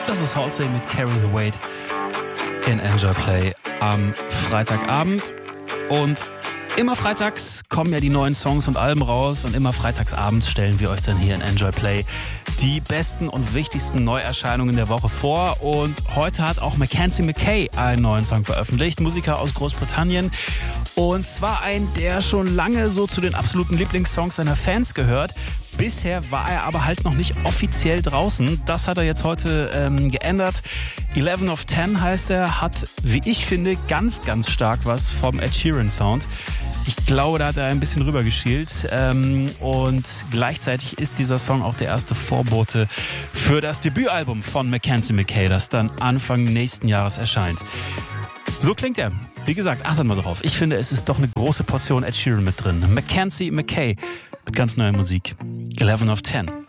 Das ist Halsey mit Carry the Weight in Enjoy Play am Freitagabend. Und immer freitags kommen ja die neuen Songs und Alben raus und immer freitagsabends stellen wir euch dann hier in Enjoy Play die besten und wichtigsten Neuerscheinungen der Woche vor. Und heute hat auch Mackenzie McKay einen neuen Song veröffentlicht, Musiker aus Großbritannien. Und zwar ein, der schon lange so zu den absoluten Lieblingssongs seiner Fans gehört. Bisher war er aber halt noch nicht offiziell draußen. Das hat er jetzt heute geändert. 11 of 10 heißt er, hat, wie ich finde, ganz, ganz stark was vom Ed Sheeran Sound. Ich glaube, da hat er ein bisschen rüber geschielt. Und gleichzeitig ist dieser Song auch der erste Vorbote für das Debütalbum von Mackenzie McKay, das dann Anfang nächsten Jahres erscheint. So klingt er. Wie gesagt, achtet mal drauf. Ich finde, es ist doch eine große Portion Ed Sheeran mit drin. Mackenzie McKay mit ganz neuer Musik. 11 of 10.